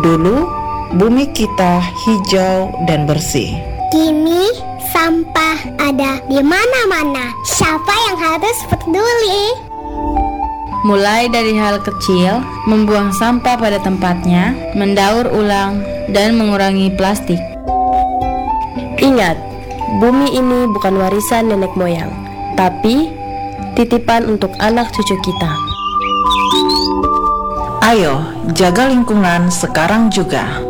Dulu, bumi kita hijau dan bersih. Kini sampah ada di mana-mana. Siapa yang harus peduli? Mulai dari hal kecil, membuang sampah pada tempatnya, mendaur ulang, dan mengurangi plastik. Ingat, bumi ini bukan warisan nenek moyang, tapi titipan untuk anak cucu kita. Ayo, jaga lingkungan sekarang juga.